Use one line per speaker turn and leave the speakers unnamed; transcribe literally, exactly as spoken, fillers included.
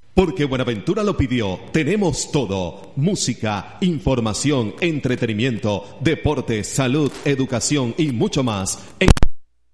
Porque Buenaventura lo pidió, tenemos todo: música, información, entretenimiento, deporte, salud, educación y mucho más. En